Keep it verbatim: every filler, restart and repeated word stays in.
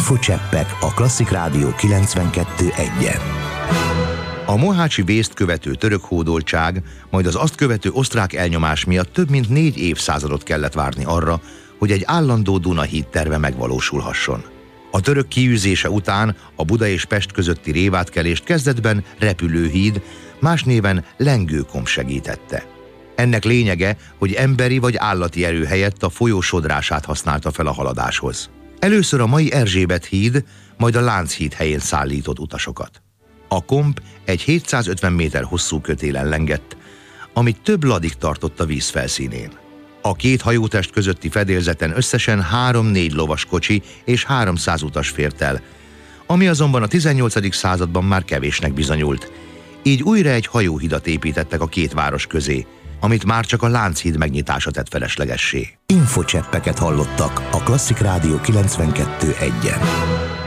Infocseppek a Klasszik Rádió kilencvenkettő egyen. A mohácsi vészt követő török hódoltság, majd az azt követő osztrák elnyomás miatt több mint négy évszázadot kellett várni arra, hogy egy állandó Duna-híd terve megvalósulhasson. A török kiűzése után a Buda és Pest közötti révátkelést kezdetben repülőhíd, más néven lengőkomb segítette. Ennek lényege, hogy emberi vagy állati erő helyett a folyó sodrását használta fel a haladáshoz. Először a mai Erzsébet híd, majd a Lánchíd helyén szállított utasokat. A komb egy hétszázötven méter hosszú kötélen lengett, amit több ladig tartott a víz felszínén. A két hajótest közötti fedélzeten összesen három-négy lovas kocsi és háromszáz utas fért el, ami azonban a tizennyolcadik században már kevésnek bizonyult. Így újra egy hajóhidat építettek a két város közé, amit már csak a Lánchíd megnyitása tett feleslegessé. Infocseppeket hallottak a Klasszik Rádió kilencvenkettő egyen.